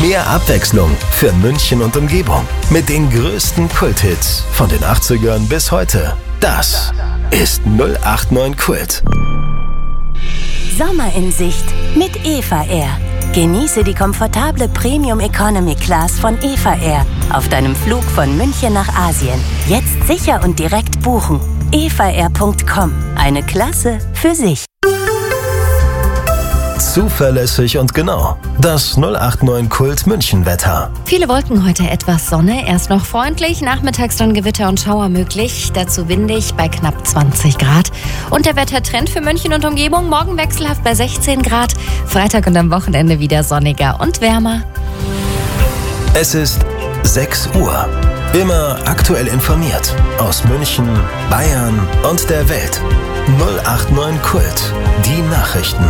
Mehr Abwechslung für München und Umgebung. Mit den größten Kulthits von den 80ern bis heute. Das ist 089 Kult. Sommer in Sicht mit Eva Air. Genieße die komfortable Premium Economy Class von Eva Air auf deinem Flug von München nach Asien. Jetzt sicher und direkt buchen. evaair.com. Eine Klasse für sich. Zuverlässig und genau. Das 089 Kult München-Wetter. Viele Wolken, heute etwas Sonne. Erst noch freundlich, nachmittags dann Gewitter und Schauer möglich. Dazu windig bei knapp 20 Grad. Und der Wettertrend für München und Umgebung. Morgen wechselhaft bei 16 Grad. Freitag und am Wochenende wieder sonniger und wärmer. Es ist 6 Uhr. Immer aktuell informiert. Aus München, Bayern und der Welt. 089 Kult. Die Nachrichten.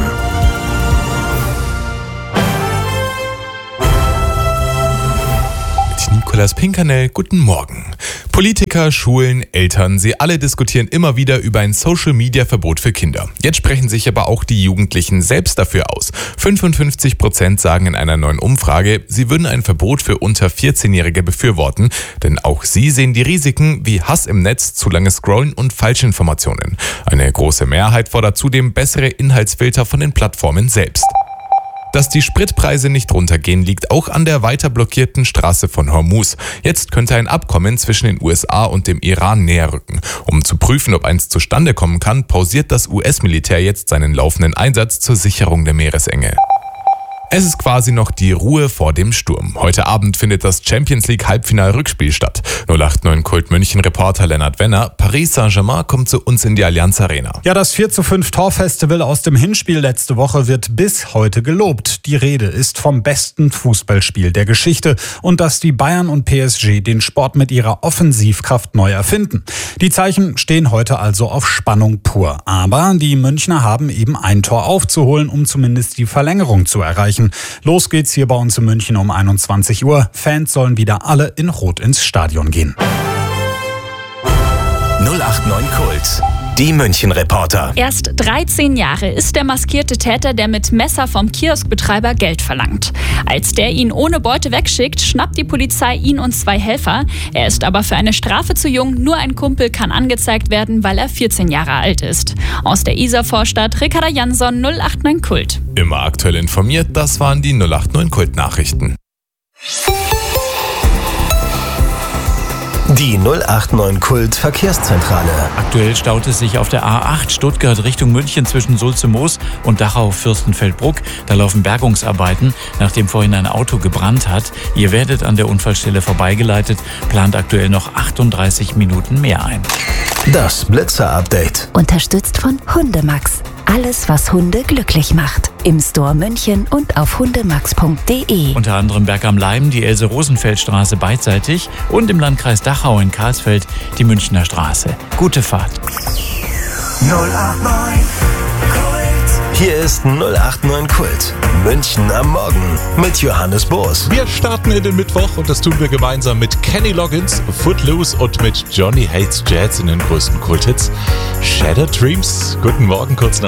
Nicolas Pinkernell, guten Morgen. Politiker, Schulen, Eltern, sie alle diskutieren immer wieder über ein Social-Media-Verbot für Kinder. Jetzt sprechen sich aber auch die Jugendlichen selbst dafür aus. 55% sagen in einer neuen Umfrage, sie würden ein Verbot für unter 14-Jährige befürworten, denn auch sie sehen die Risiken wie Hass im Netz, zu lange Scrollen und Falschinformationen. Eine große Mehrheit fordert zudem bessere Inhaltsfilter von den Plattformen selbst. Dass die Spritpreise nicht runtergehen, liegt auch an der weiter blockierten Straße von Hormuz. Jetzt könnte ein Abkommen zwischen den USA und dem Iran näher rücken. Um zu prüfen, ob eins zustande kommen kann, pausiert das US-Militär jetzt seinen laufenden Einsatz zur Sicherung der Meeresenge. Es ist quasi noch die Ruhe vor dem Sturm. Heute Abend findet das Champions-League-Halbfinal-Rückspiel statt. 089 Kult München-Reporter Lennart Wenner. Paris Saint-Germain kommt zu uns in die Allianz Arena. Ja, das 4:5 Torfestival aus dem Hinspiel letzte Woche wird bis heute gelobt. Die Rede ist vom besten Fußballspiel der Geschichte und dass die Bayern und PSG den Sport mit ihrer Offensivkraft neu erfinden. Die Zeichen stehen heute also auf Spannung pur. Aber die Münchner haben eben ein Tor aufzuholen, um zumindest die Verlängerung zu erreichen. Los geht's hier bei uns in München um 21 Uhr. Fans sollen wieder alle in Rot ins Stadion gehen. 089 Kult. Die München-Reporter. Erst 13 Jahre ist der maskierte Täter, der mit Messer vom Kioskbetreiber Geld verlangt. Als der ihn ohne Beute wegschickt, schnappt die Polizei ihn und 2 Helfer. Er ist aber für eine Strafe zu jung. Nur ein Kumpel kann angezeigt werden, weil er 14 Jahre alt ist. Aus der Isar-Vorstadt, Ricarda Jansson, 089 Kult. Immer aktuell informiert, das waren die 089 Kult-Nachrichten. Die 089 Kult Verkehrszentrale. Aktuell staut es sich auf der A8 Stuttgart Richtung München zwischen Sulze-Moos und Dachau-Fürstenfeldbruck. Da laufen Bergungsarbeiten, nachdem vorhin ein Auto gebrannt hat. Ihr werdet an der Unfallstelle vorbeigeleitet, plant aktuell noch 38 Minuten mehr ein. Das Blitzer-Update. Unterstützt von Hundemax. Alles, was Hunde glücklich macht. Im Store München und auf hundemax.de. Unter anderem Berg am Leim, die Else-Rosenfeld-Straße beidseitig und im Landkreis Dachau in Karlsfeld die Münchner Straße. Gute Fahrt. 089 Kult. Hier ist 089 Kult. München am Morgen mit Johannes Boos. Wir starten in den Mittwoch und das tun wir gemeinsam mit Kenny Loggins, Footloose und mit Johnny Hates Jazz in den größten Kulthits. Shattered Dreams. Guten Morgen, kurz nach